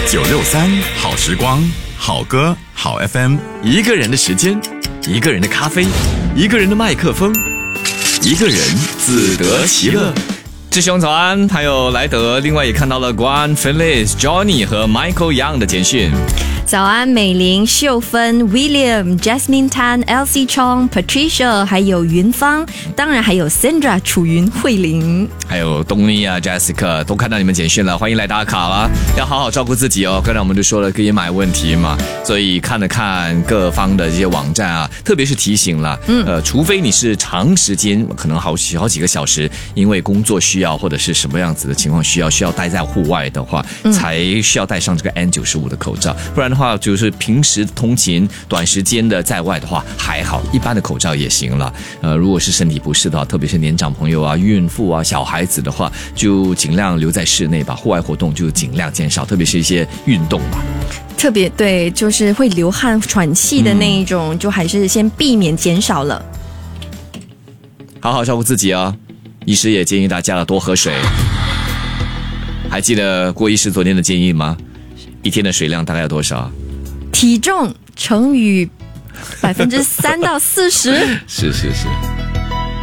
963好时光，好歌好 FM， 一个人的时间，一个人的咖啡，一个人的麦克风，一个人自得其乐。志兄早安，还有莱德，另外也看到了 Guan、Phyllis、Johnny 和 Michael Young 的简讯。 早安，美玲、秀芬、William、Jasmine Tan、Elsie Chong、Patricia， 还有云芳，当然还有 Sandra、楚云、慧玲， 还有东尼啊、Jessica 都看到你们简讯了，欢迎来打卡啦！要好好照顾自己哦。刚才我们就说了可以买问题嘛，所以看了看各方的这些网站啊，特别是提醒了，除非你是长时间，可能好几个小时，因为工作需要或者是什么样子的情况需要待在户外的话，才需要戴上这个 N95 的口罩，不然的话就是平时通勤短时间的在外的话还好，一般的口罩也行了。如果是身体不适的话，特别是年长朋友啊、孕妇啊、小孩子的话，就尽量留在室内吧，户外活动就尽量减少，特别是一些运动吧。 特别对，就是会流汗喘气的那一种，就还是先避免减少了。 好好照顾自己啊，医师也建议大家多喝水。还记得郭医师昨天的建议吗？一天的水量大概有多少？ 体重乘以3%到40%。 是。